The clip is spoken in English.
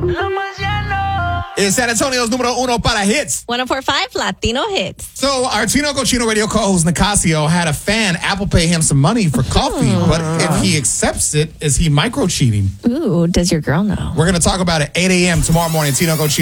It's San Antonio's numero uno para hits. 104.5 Latino Hits. So our Tino Cochino radio co-host Nicasio had a fan Apple pay him some money for coffee, but if he accepts it, is he micro cheating? Ooh, does your girl know? We're going to talk about it 8 a.m. tomorrow morning. Tino Cochino.